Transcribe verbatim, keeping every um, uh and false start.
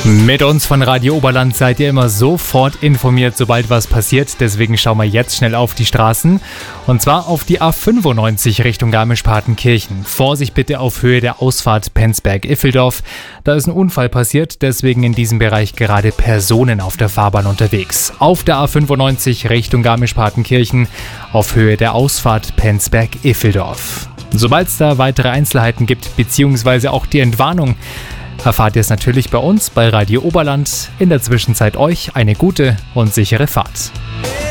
Mit uns von Radio Oberland seid ihr immer sofort informiert, sobald was passiert. Deswegen schauen wir jetzt schnell auf die Straßen. Und zwar auf die A fünfundneunzig Richtung Garmisch-Partenkirchen. Vorsicht bitte auf Höhe der Ausfahrt Penzberg-Iffeldorf. Da ist ein Unfall passiert, deswegen in diesem Bereich gerade Personen auf der Fahrbahn unterwegs. Auf der A fünfundneunzig Richtung Garmisch-Partenkirchen auf Höhe der Ausfahrt Penzberg-Iffeldorf. Sobald es da weitere Einzelheiten gibt, beziehungsweise auch die Entwarnung, erfahrt ihr es natürlich bei uns bei Radio Oberland. In der Zwischenzeit euch eine gute und sichere Fahrt.